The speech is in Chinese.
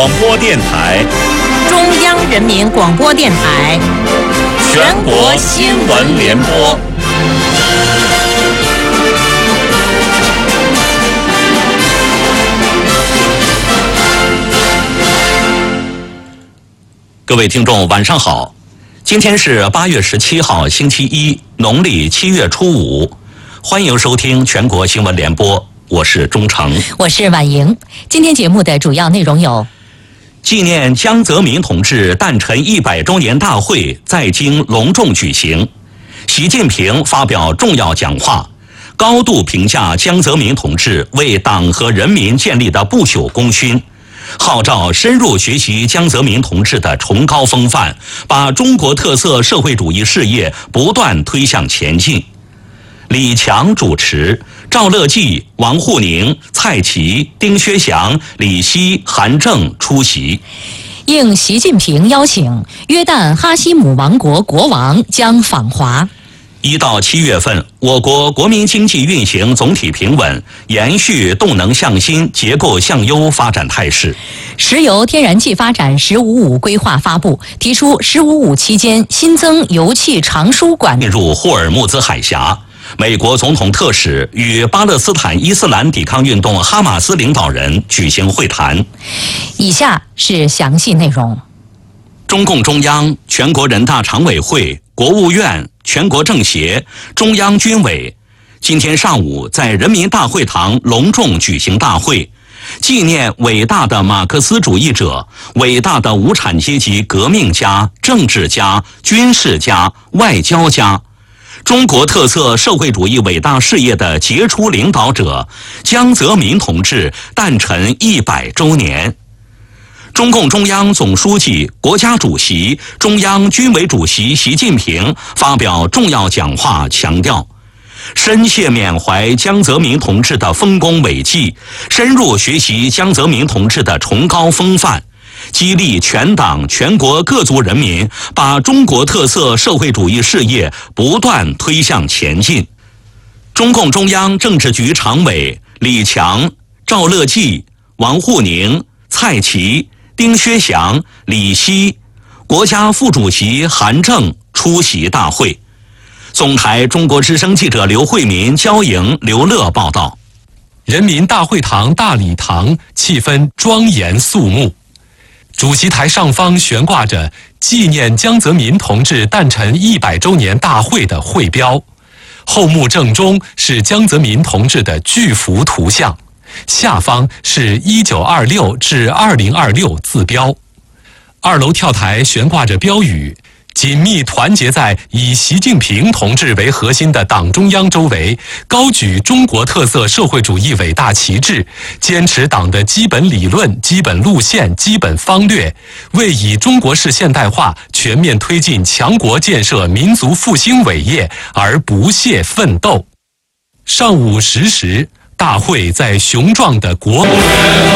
广播电台、 中央人民广播电台、 全国新闻联播。各位听众，晚上好！今天是8月17号，星期一，农历7月初5。欢迎收听全国新闻联播，我是钟诚， 我是婉莹。今天节目的主要内容有： 纪念江泽民同志诞辰100周年大会在京隆重举行，习近平发表重要讲话，高度评价江泽民同志为党和人民建立的不朽功勋，号召深入学习江泽民同志的崇高风范，把中国特色社会主义事业不断推向前进。李强主持，赵乐际、王沪宁、蔡奇、丁薛祥、李希、韩正出席。 应习近平邀请，约旦哈希姆王国国王将访华。 1到7月份，我国国民经济运行总体平稳，延续动能向新、结构向优发展态势。 石油天然气发展“十五五”规划发布，提出“十五五”期间新增油气长输管进入霍尔木兹海峡。美国总统特使与巴勒斯坦伊斯兰抵抗运动哈马斯领导人举行会谈。 以下是详细内容。 中共中央、全国人大常委会、国务院、全国政协、中央军委今天上午在人民大会堂隆重举行大会，纪念伟大的马克思主义者、伟大的无产阶级革命家、政治家、军事家、外交家，中国特色社会主义伟大事业的杰出领导者江泽民同志诞辰100周年。中共中央总书记、国家主席、中央军委主席习近平发表重要讲话，强调深切缅怀江泽民同志的丰功伟绩，深入学习江泽民同志的崇高风范，激励全党全国各族人民把中国特色社会主义事业不断推向前进。中共中央政治局常委李强、赵乐际、王沪宁、蔡奇、丁薛祥、李希，国家副主席韩正出席大会。总台中国之声记者刘慧民、焦莹、刘乐报道。 人民大会堂大礼堂气氛庄严肃穆，主席台上方悬挂着纪念江泽民同志诞辰100周年大会的会标，后幕正中是江泽民同志的巨幅图像，下方是1926至2026字标。2楼跳台悬挂着标语，紧密团结在以习近平同志为核心的党中央周围，高举中国特色社会主义伟大旗帜，坚持党的基本理论、基本路线、基本方略，为以中国式现代化全面推进强国建设民族复兴伟业而不懈奋斗。上午10时，大会在雄壮的国